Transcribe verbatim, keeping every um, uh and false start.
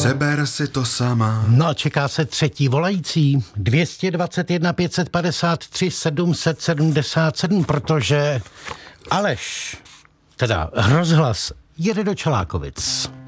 Přeber si to sama. No, čeká se třetí volající. dvě stě dvacet jedna pět set padesát tři sedm set sedmdesát sedm, protože Aleš, teda rozhlas, jede do Čelákovic.